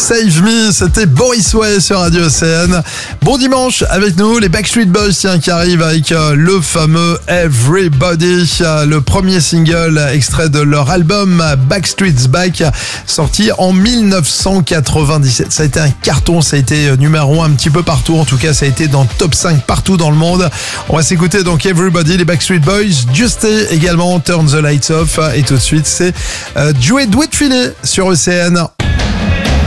Save Me, c'était Boris Way sur Radio Océane. Bon dimanche avec nous, les Backstreet Boys qui arrivent avec le fameux Everybody, le premier single extrait de leur album Backstreet's Back, sorti en 1997. Ça a été un carton, ça a été numéro 1 un petit peu partout, en tout cas ça a été dans le top 5 partout dans le monde. On va s'écouter donc Everybody, les Backstreet Boys, Justé également, Turn the Lights Off, et tout de suite c'est Joey Dwight Philly sur Océane.